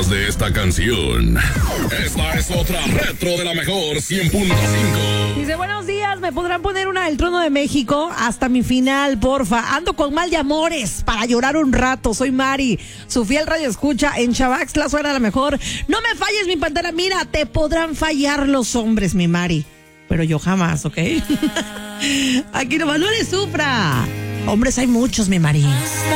después de esta canción. Esta es otra retro de la mejor 100.5. Dice, buenos días, ¿me podrán poner una del Trono de México? Hasta mi final, porfa. Ando con mal de amores para llorar un rato. Soy Mari, su fiel radio escucha en Chavax, la suena la mejor. No me falles, mi pantera, mira, te podrán fallar los hombres, mi Mari, pero yo jamás, ¿ok? Aquí nomás, no le sufra. Hombres hay muchos, mi Mari.